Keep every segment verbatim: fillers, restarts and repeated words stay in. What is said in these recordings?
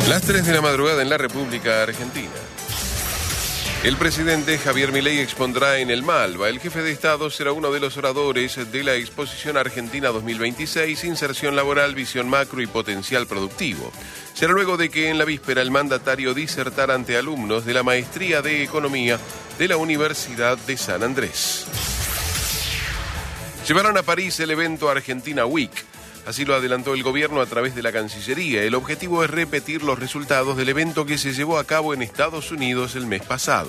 Las tres de la madrugada en la República Argentina. El presidente Javier Milei expondrá en el Malva. El jefe de Estado será uno de los oradores de la Exposición Argentina dos mil veintiséis, Inserción Laboral, Visión Macro y Potencial Productivo. Será luego de que en la víspera el mandatario disertara ante alumnos de la Maestría de Economía de la Universidad de San Andrés. Llevaron a París el evento Argentina Week. Así lo adelantó el gobierno a través de la Cancillería. El objetivo es repetir los resultados del evento que se llevó a cabo en Estados Unidos el mes pasado.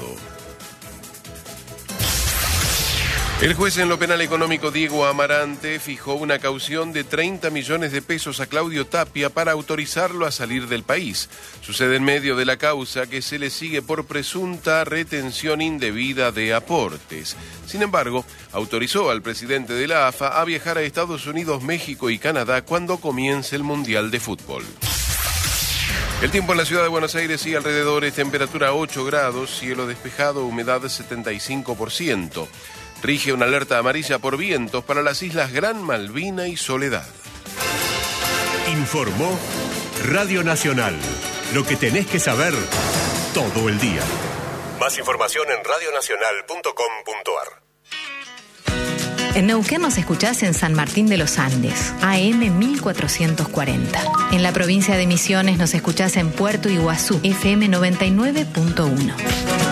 El juez en lo penal económico Diego Amarante fijó una caución de treinta millones de pesos a Claudio Tapia para autorizarlo a salir del país. Sucede en medio de la causa que se le sigue por presunta retención indebida de aportes. Sin embargo, autorizó al presidente de la A F A a viajar a Estados Unidos, México y Canadá cuando comience el Mundial de Fútbol. El tiempo en la ciudad de Buenos Aires y alrededores, temperatura ocho grados, cielo despejado, humedad setenta y cinco por ciento. Rige una alerta amarilla por vientos para las islas Gran Malvina y Soledad. Informó Radio Nacional. Lo que tenés que saber todo el día. Más información en radio nacional punto com punto a r. En Neuquén nos escuchás en San Martín de los Andes, A M mil cuatrocientos cuarenta. En la provincia de Misiones nos escuchás en Puerto Iguazú, F M noventa y nueve punto uno.